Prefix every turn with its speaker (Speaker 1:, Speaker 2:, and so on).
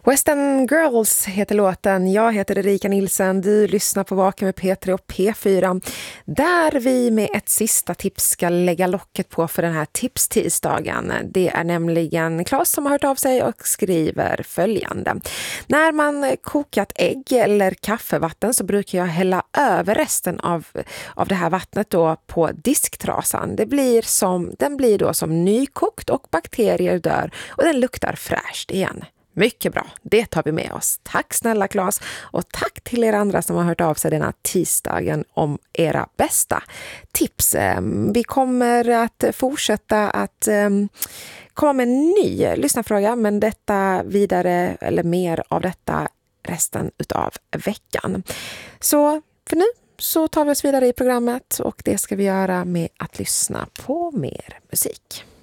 Speaker 1: Western Girls heter låten. Jag heter Erika Nilsson. Du lyssnar på Vaken med P3 och P4. Där vi med ett sista tips ska lägga locket på för den här tipstisdagen. Det är nämligen Claes som har hört av sig och skriver följande. När man kokat ägg eller kaffevatten så brukar jag hälla över resten av det här vattnet då på disktrasan. Den blir då som nykokt och bakterier dör och den luktar fräscht igen. Mycket bra, det tar vi med oss. Tack snälla Claes och tack till er andra som har hört av sig denna tisdagen om era bästa tips. Vi kommer att fortsätta att komma med en ny lyssnarfråga, men detta vidare eller mer av detta resten utav veckan. Så för nu så tar vi oss vidare i programmet och det ska vi göra med att lyssna på mer musik.